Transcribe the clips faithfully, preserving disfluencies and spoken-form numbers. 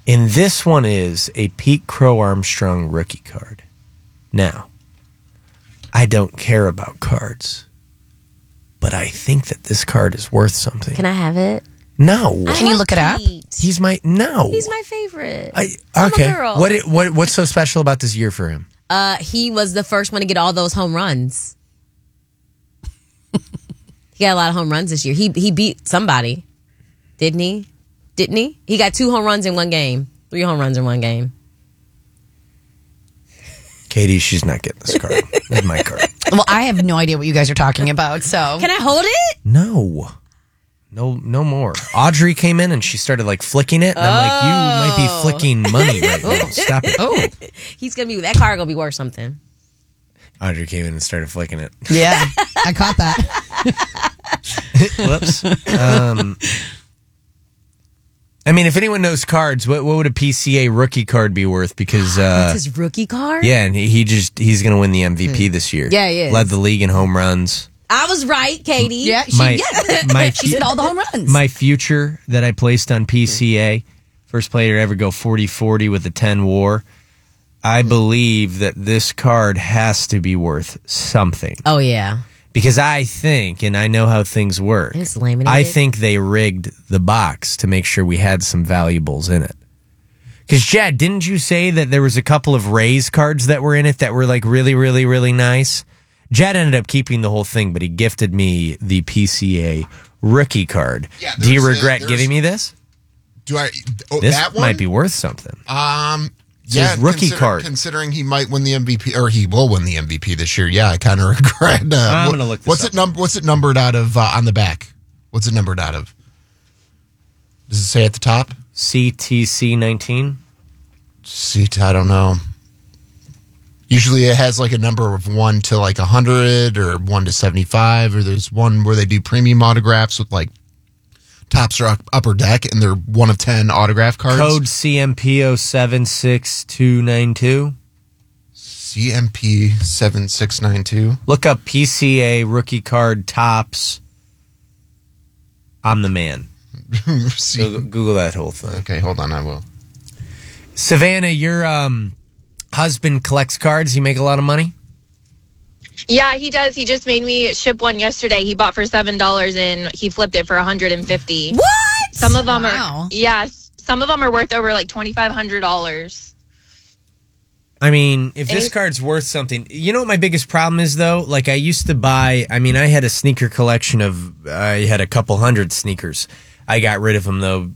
And this one is a Pete Crow Armstrong rookie card. Now, I don't care about cards, but I think that this card is worth something. Can I have it? No. I Can you look it up? Pete. He's my no. He's my favorite. I, I'm a okay. girl. What it, what what's so special about this year for him? Uh, he was the first one to get all those home runs. He got a lot of home runs this year. He he beat somebody, didn't he? Didn't he? He got two home runs in one game. Three home runs in one game. Katie, she's not getting this card. This is my card. Well, I have no idea what you guys are talking about, so. Can I hold it? No. No, no more. Audrey came in and she started like flicking it, and I'm like, you might be flicking money right now. Stop it. Oh. He's gonna be that card gonna be worth something. Audrey came in and started flicking it. Yeah, I caught that. Whoops. Um, I mean, if anyone knows cards, what what would a P C A rookie card be worth? Because uh, That's his rookie card? yeah, and he, he just he's going to win the M V P this year. Yeah, he is. Led the league in home runs. I was right, Katie. Yeah, she, My yeah. my She hit all the home runs. my future that I placed on P C A, first player to ever go forty forty with a ten WAR. I believe that this card has to be worth something. Oh yeah. Because I think, and I know how things work, It's laminated. I think they rigged the box to make sure we had some valuables in it. Because, Jed, didn't you say that there was a couple of Rays cards that were in it that were like really, really, really nice? Jed ended up keeping the whole thing, but he gifted me the P C A rookie card. Yeah, Do you there's, uh, regret there's- giving me this? Do I? Oh, This that one might be worth something. Um, It's yeah, his rookie consider- card. Considering he might win the M V P, or he will win the M V P this year. Yeah, I kind of regret. Uh, I'm what- gonna look this What's up. it number? What's it numbered out of uh, on the back? What's it numbered out of? Does it say at the top? C T C nineteen? See, I don't know. Usually it has like a number of one to like a hundred, or one to seventy-five, or there's one where they do premium autographs with like tops or up- upper deck, and they're one of ten autograph cards. Code C M P zero seven six two nine two. C M P seven six nine two. Look up P C A rookie card tops. I'm the man. Google, Google that whole thing. Okay, hold on, I will. Savannah, your um, husband collects cards. You make a lot of money? Yeah, he does. He just made me ship one yesterday. He bought for seven dollars and he flipped it for one hundred and fifty. What? Some of them Wow. are yes. Some of them are worth over like twenty five hundred dollars. I mean, if this Any- card's worth something, you know what my biggest problem is though? Like I used to buy, I mean, I had a sneaker collection of, I had a couple hundred sneakers. I got rid of them though.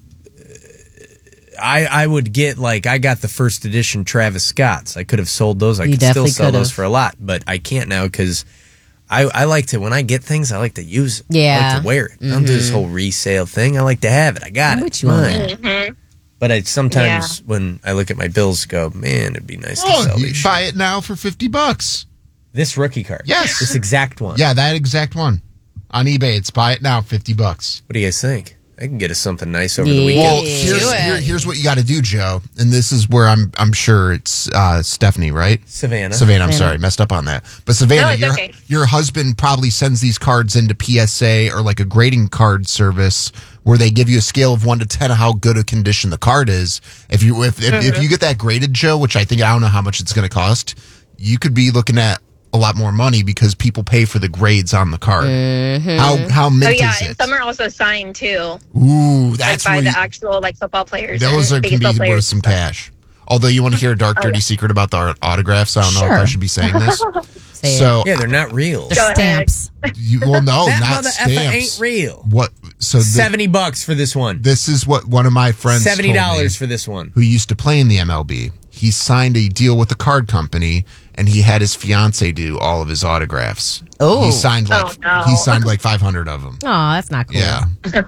I, I would get like, I got the first edition Travis Scott's. I could have sold those. I You could still definitely sell could've. those for a lot, but I can't now because I, I like to, when I get things, I like to use it. I Yeah. like to wear it. I don't do this whole resale thing. I like to have it. I got I'm it. with you on Mine. that. Mm-hmm. But I sometimes when I look at my bills, go, man, it'd be nice to Oh, sell you these. buy it now for fifty bucks. This rookie card. Yes. This exact one. Yeah, that exact one. On eBay, it's buy it now, fifty bucks. What do you guys think? I can get us something nice over the Yeah. weekend. Well, Do here's, it. here, here's what you got to do, Joe. And this is where I'm I'm sure it's uh, Stephanie, right? Savannah. Savannah, I'm sorry, messed up on that. But Savannah, No, it's your, okay. your husband probably sends these cards into P S A or like a grading card service where they give you a scale of one to ten of how good a condition the card is. If you if if, if you get that graded, Joe, which I think I don't know how much it's going to cost, you could be looking at a lot more money because people pay for the grades on the card. How how mint Oh yeah, is and it? some are also signed too. Ooh, Like that's by where the you, actual like football players. those are and can baseball be worth players. some cash. Although you want to hear a dark, dirty secret about the autographs, I don't know if I Sure. should be saying this. Say it. So Yeah, they're not real. They're Go ahead. stamps. you well, no, that not mother effer stamps. ain't real. What? So the, Seventy bucks for this one. this is what one of my friends Seventy told me, dollars for this one. who used to play in the M L B. He signed a deal with the card company, and he had his fiance do all of his autographs. Oh. he signed like Oh, no. he signed like five hundred of them. Oh, that's not cool. Yeah,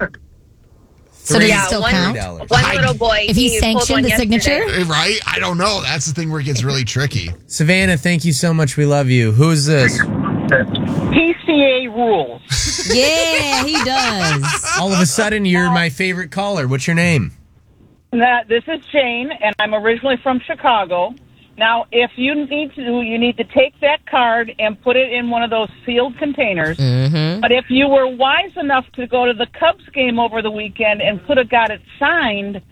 So does Yeah, it still one- count? dollars. One little boy. If he pulled sanctioned one the yesterday. signature? right. I don't know. That's the thing where it gets really tricky. Savannah, thank you so much. We love you. Who's this? P C A rules. Yeah, he does. All of a sudden, you're my favorite caller. What's your name? Now, this is Jane, and I'm originally from Chicago. Now, if you need to, you need to take that card and put it in one of those sealed containers. Mm-hmm. But if you were wise enough to go to the Cubs game over the weekend and could have got it signed,